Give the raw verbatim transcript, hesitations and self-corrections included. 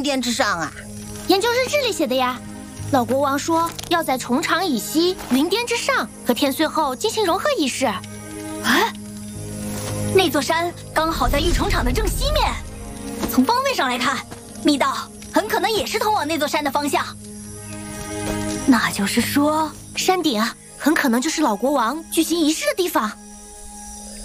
云巅之上啊？ 研究日志里写的呀。老国王说要在虫场以西、云巅之上和天岁后进行融合仪式。 哎，那座山刚好在御虫场的正西面，从方位上来看，密道很可能也是通往那座山的方向。那就是说， 山顶啊，很可能就是老国王举行仪式的地方。